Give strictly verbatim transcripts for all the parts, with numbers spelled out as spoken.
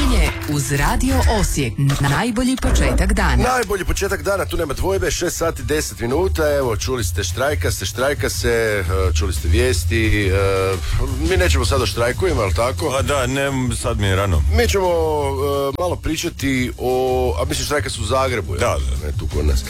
Budiljenje uz Radio Osijek. Najbolji početak dana. Najbolji početak dana, tu nema dvojbe, šest sati deset minuta, evo čuli ste štrajka se, štrajka se, čuli ste vijesti, mi nećemo sad o štrajkujemo, ali tako? A da, ne, sad mi je rano. Mi ćemo uh, malo pričati o, a mislim štrajka su u Zagrebu, da, da. Ne tu kod nas, uh,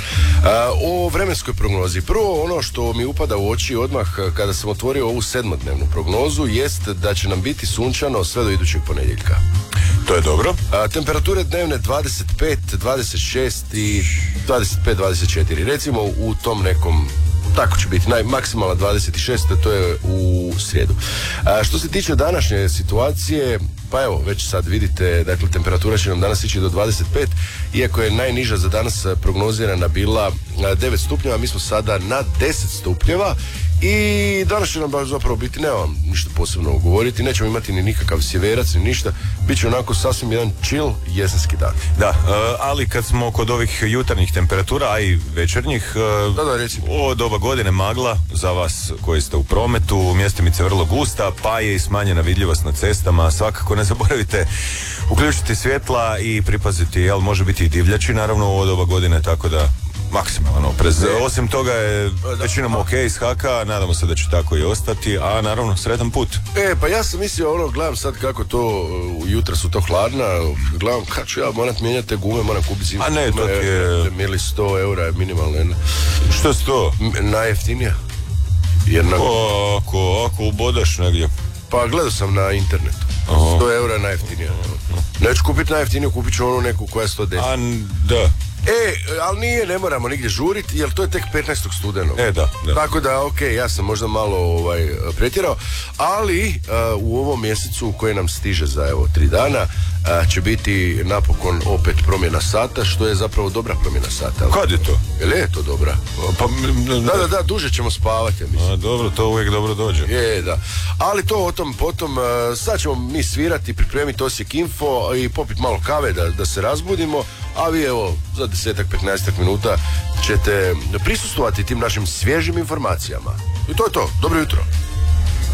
o vremenskoj prognozi. Prvo ono što mi upada u oči odmah kada sam otvorio ovu sedmodnevnu prognozu jest da će nam biti sunčano sve do idućeg ponedjeljka. To je dobro. A, temperature dnevne dvadeset pet, dvadeset šest i dvadeset pet, dvadeset četiri. Recimo u tom nekom, tako će biti, naj, maksimalna dvadeset šest, to je u srijedu. A, što se tiče današnje situacije, pa evo, već sad vidite, dakle, temperatura će nam danas ići do dvadeset pet, iako je najniža za danas prognozirana bila devet stupnjeva, mi smo sada na deset stupnjeva. I danas će nam baš zapravo biti, nemam ništa posebno govoriti, nećemo imati ni nikakav sjeverac, ni ništa, bit će onako sasvim jedan chill jesenski dan. Da, ali kad smo kod ovih jutarnjih temperatura, a i večernjih, da, da, recimo. Ovo doba godine magla, za vas koji ste u prometu, mjestimica vrlo gusta, pa je i smanjena vidljivost na cestama, svakako ne zaboravite uključiti svjetla i pripaziti, jel, može biti i divljači, naravno, ovo doba godine, tako da maksimalan oprez. Osim toga je većinom ok iz haka, nadamo se da će tako i ostati, a naravno sretan put. E, pa ja sam mislio, ono, gledam sad kako to, jutra su to hladna, gledam kad ću ja morat mijenjati te gume, moram kupiti zimske. A ne, to ti je... Mili sto eura je minimalno jedna. Što sto? Najjeftinija. Jedna... O, ako, ako ubodaš negdje. Pa gledao sam na internetu. Aha. sto eura je najjeftinija. Neću kupiti najjeftiniju, kupit ću onu neku koja je sto deset. A, da. E, ali nije, ne moramo nigdje žuriti, jer to je tek petnaestog studenog. E, da, da. Tako da, ok, ja sam možda malo ovaj, pretjerao, ali uh, u ovom mjesecu koji nam stiže za, evo, tri dana, uh, će biti napokon opet promjena sata, što je zapravo dobra promjena sata. Ali... Kad je to? Jel je to dobra? Pa, da, da, da, duže ćemo spavati, ja mislim. A, dobro, to uvijek dobro dođe. Je, da. Ali to o tom potom, uh, sad ćemo mi svirati, pripremiti Osijek Info i popiti malo kave da, da se razbudimo, a vi, evo, za desetak, petnaestak minuta ćete prisustvovati tim našim svježim informacijama. I to je to. Dobro jutro.